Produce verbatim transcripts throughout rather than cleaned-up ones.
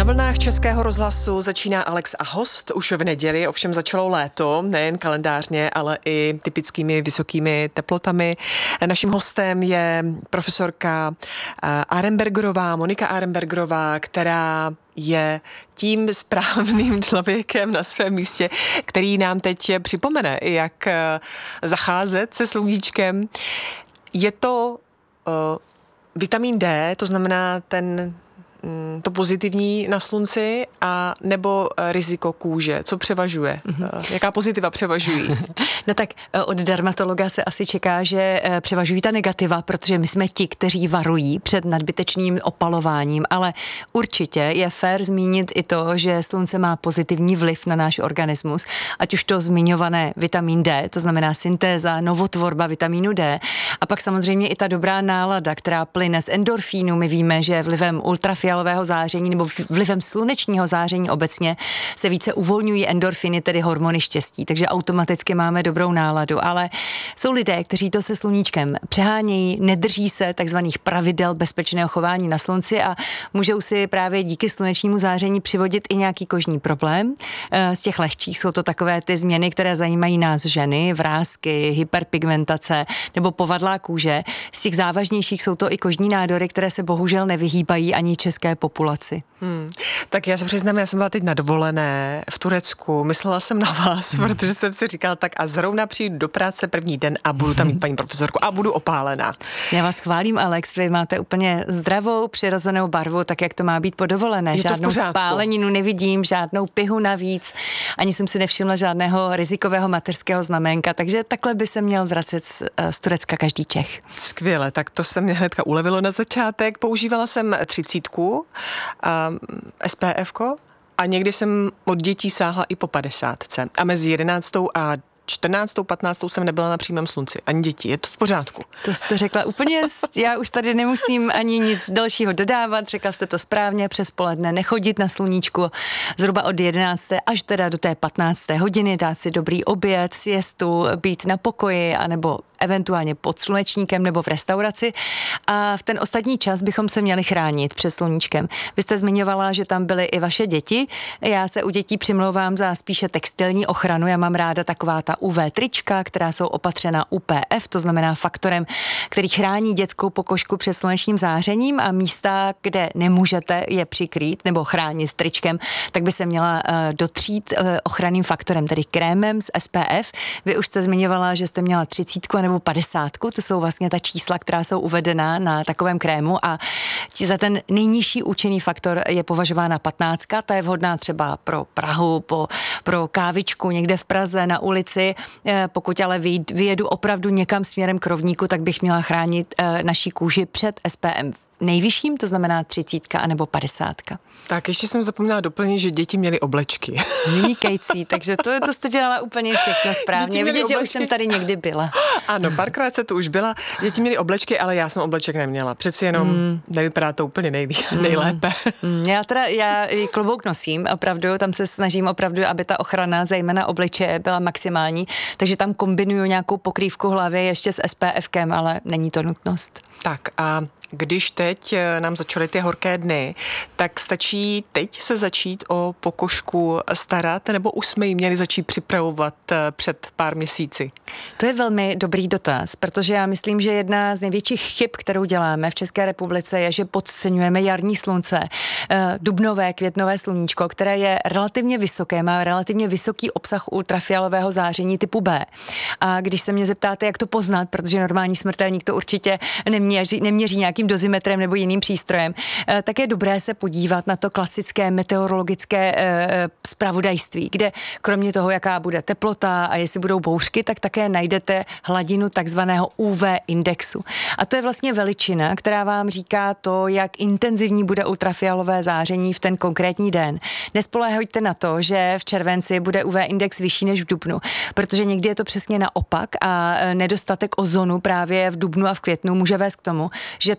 Na vlnách Českého rozhlasu začíná Alex a host. Už v neděli ovšem začalo léto, nejen kalendářně, ale i typickými vysokými teplotami. Naším hostem je profesorka Arenbergerová, Monika Arenbergerová, která je tím správným člověkem na svém místě, který nám teď připomene, jak zacházet se sluníčkem. Je to uh, vitamin D, to znamená ten to pozitivní na slunci, a nebo riziko kůže? Co převažuje? Mm-hmm. Jaká pozitiva převažují? No tak od dermatologa se asi čeká, že převažují ta negativa, protože my jsme ti, kteří varují před nadbytečným opalováním, ale určitě je fér zmínit i to, že slunce má pozitivní vliv na náš organismus, ať už to zmiňované vitamin D, to znamená syntéza, novotvorba vitamínu D, a pak samozřejmě i ta dobrá nálada, která plyne z endorfínu. My víme, že vlivem ultrafialového záření nebo vlivem slunečního záření obecně se více uvolňují endorfiny, tedy hormony štěstí, takže automaticky máme dobrou náladu, ale jsou lidé, kteří to se sluníčkem přehánějí, nedrží se takzvaných pravidel bezpečného chování na slunci a můžou si právě díky slunečnímu záření přivodit i nějaký kožní problém. Z těch lehčích jsou to takové ty změny, které zajímají nás ženy, vrásky, hyperpigmentace nebo povadlá kůže. Z těch závažnějších jsou to i kožní nádory, které se bohužel nevyhýbají ani české populaci. Hmm. Tak já se přiznám, já jsem byla teď na dovolené v Turecku. Myslela jsem na vás, hmm. protože jsem si říkala, tak a zrovna přijdu do práce první den a budu tam mít paní profesorku a budu opálená. Já vás chválím, Alex, vy máte úplně zdravou, přirozenou barvu, tak jak to má být po dovolené. Žádnou spáleninu nevidím, žádnou pihu navíc, ani jsem si nevšimla žádného rizikového mateřského znaménka, takže takhle by se měl vracet z, z Turecka každý Čech. Skvěle, tak to se mě hnedka ulevilo na začátek. Používala jsem třicítku, S P F ko, a někdy jsem od dětí sáhla i po padesátce. A mezi jedenáctou a čtrnáctou, patnáctou jsem nebyla na přímém slunci. Ani děti. Je to v pořádku? To jste řekla úplně, já už tady nemusím ani nic dalšího dodávat. Řekla jste to správně, přes poledne nechodit na sluníčku, zhruba od jedenácté až teda do té patnácté hodiny, dát si dobrý oběd, siestu, být na pokoji, anebo eventuálně pod slunečníkem nebo v restauraci, a v ten ostatní čas bychom se měli chránit před sluníčkem. Vy jste zmiňovala, že tam byly i vaše děti. Já se u dětí přimlouvám za spíše textilní ochranu. Já mám ráda taková ta U V trička, která jsou opatřena U P F, to znamená faktorem, který chrání dětskou pokožku před slunečním zářením, a místa, kde nemůžete je přikrýt nebo chránit tričkem, tak by se měla uh, dotřít uh, ochranným faktorem, tedy krémem z S P F. Vy už jste zmiňovala, že jste měla třicítku nebo padesátku, to jsou vlastně ta čísla, která jsou uvedená na takovém krému, a za ten nejnižší účinný faktor je považována patnáctka, ta je vhodná třeba pro Prahu, po, pro kávičku někde v Praze na ulici. Pokud ale vyjedu opravdu někam směrem k rovníku, tak bych měla chránit naší kůži před S P F nejvyšším, to znamená třicítka anebo padesátka. Tak ještě jsem zapomněla doplnit, že děti měly oblečky. Vynikající, takže to, to jste dělala úplně všechno správně. Vidět, že už jsem tady někdy byla. Ano, párkrát se tu už byla. Děti měly oblečky, ale já jsem obleček neměla. Přeci jenom mm. nevypadá to úplně nejlí, nejlépe. Mm. Já teda, já klobouk nosím, opravdu, tam se snažím opravdu, aby ta ochrana, zejména obličeje, byla maximální, takže tam kombinuju nějakou pokrývku hlavy ještě s S P F kem, ale není to nutnost. Tak a když teď nám začaly ty horké dny, tak stačí teď se začít o pokožku starat, nebo už jsme ji měli začít připravovat před pár měsíci? To je velmi dobrý dotaz, protože já myslím, že jedna z největších chyb, kterou děláme v České republice, je, že podceňujeme jarní slunce, dubnové, květnové sluníčko, které je relativně vysoké, má relativně vysoký obsah ultrafialového záření typu B. A když se mě zeptáte, jak to poznat, protože normální smrtelník to určitě neměří, neměří nějaký dozimetrem nebo jiným přístrojem, tak je dobré se podívat na to klasické meteorologické zpravodajství, kde kromě toho, jaká bude teplota a jestli budou bouřky, tak také najdete hladinu takzvaného U V indexu. A to je vlastně veličina, která vám říká to, jak intenzivní bude ultrafialové záření v ten konkrétní den. Nespoléhejte na to, že v červenci bude U V index vyšší než v dubnu, protože někdy je to přesně naopak a nedostatek ozonu právě v dubnu a v květnu může vést k tomu, že ten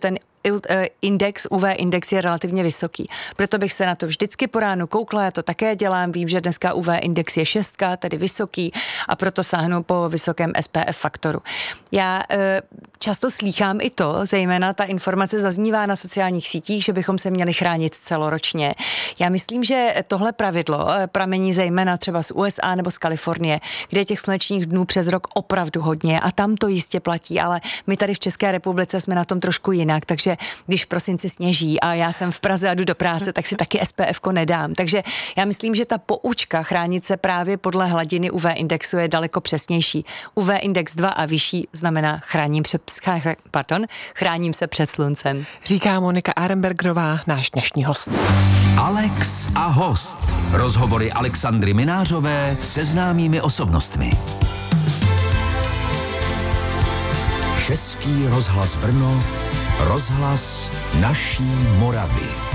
index, U V index je relativně vysoký. Proto bych se na to vždycky po ránu koukla, já to také dělám, vím, že dneska U V index je šestka, tedy vysoký, a proto sáhnu po vysokém S P F faktoru. Já e, často slýchám i to, zejména ta informace zaznívá na sociálních sítích, že bychom se měli chránit celoročně. Já myslím, že tohle pravidlo pramení zejména třeba z U S A nebo z Kalifornie, kde je těch slunečních dnů přes rok opravdu hodně a tam to jistě platí, ale my tady v České republice jsme na tom trošku jinak, takže když v prosinci sněží a já jsem v Praze a jdu do práce, tak si taky S P F ko nedám. Takže já myslím, že ta poučka chránit se právě podle hladiny U V indexu je daleko přesnější. U V index dva a vyšší znamená chráním se, pardon, chráním se před sluncem. Říká Monika Arenbergerová, náš dnešní host. Alex a host. Rozhovory Alexandry Minářové se známými osobnostmi. Český rozhlas Brno, rozhlas naší Moravy.